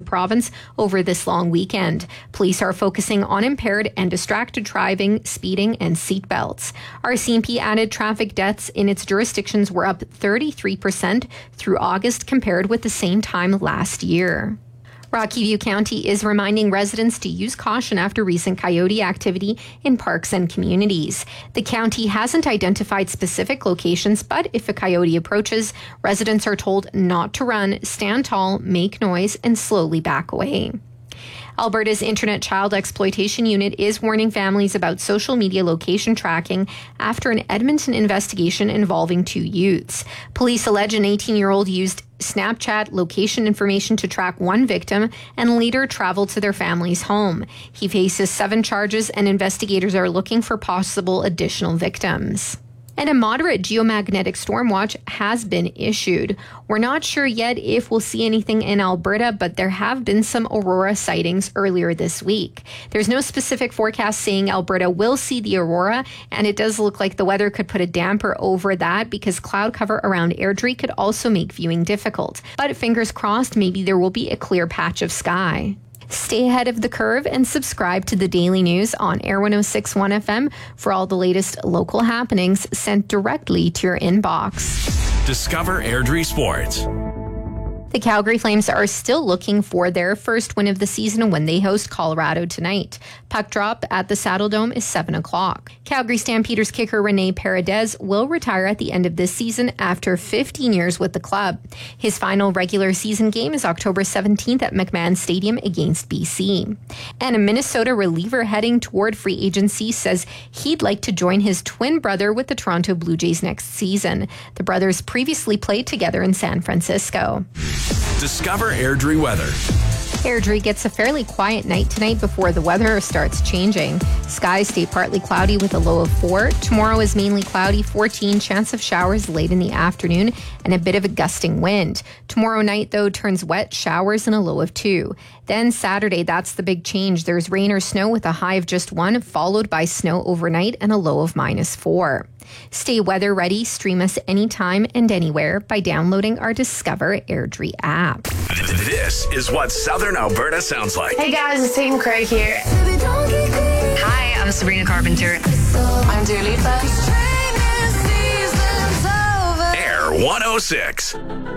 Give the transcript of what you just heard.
province over this long weekend. Police are focusing on impaired and distracted driving, speeding, and seatbelts. RCMP added traffic deaths in its jurisdictions were up 33% through August compared with the same time last year. Rocky View County is reminding residents to use caution after recent coyote activity in parks and communities. The county hasn't identified specific locations, but if a coyote approaches, residents are told not to run, stand tall, make noise, and slowly back away. Alberta's Internet Child Exploitation Unit is warning families about social media location tracking after an Edmonton investigation involving 2 youths. Police allege an 18-year-old used Snapchat location information to track one victim and later traveled to their family's home. He faces 7 charges and investigators are looking for possible additional victims. And a moderate geomagnetic storm watch has been issued. We're not sure yet if we'll see anything in Alberta, but there have been some aurora sightings earlier this week. There's no specific forecast saying Alberta will see the aurora, and it does look like the weather could put a damper over that because cloud cover around Airdrie could also make viewing difficult. But fingers crossed, maybe there will be a clear patch of sky. Stay ahead of the curve and subscribe to the Daily News on Air 106.1 FM for all the latest local happenings sent directly to your inbox. Discover Airdrie Sports. The Calgary Flames are still looking for their first win of the season when they host Colorado tonight. Puck drop at the Saddle Dome is 7 o'clock. Calgary Stampeders kicker Rene Paredes will retire at the end of this season after 15 years with the club. His final regular season game is October 17th at McMahon Stadium against BC. And a Minnesota reliever heading toward free agency says he'd like to join his twin brother with the Toronto Blue Jays next season. The brothers previously played together in San Francisco. Discover Airdrie weather. Airdrie gets a fairly quiet night tonight before the weather starts changing. Skies stay partly cloudy with a low of 4. Tomorrow is mainly cloudy, 14, chance of showers late in the afternoon, and a bit of a gusting wind. Tomorrow night, though, turns wet, showers and a low of 2. Then Saturday, that's the big change. There's rain or snow with a high of just 1, followed by snow overnight and a low of -4. Stay weather ready. Stream us anytime and anywhere by downloading our Discover Airdrie app. This is what Southern Alberta sounds like. Hey guys, it's Team Craig here. Hi, I'm Sabrina Carpenter. I'm Dua Lipa. Air 106.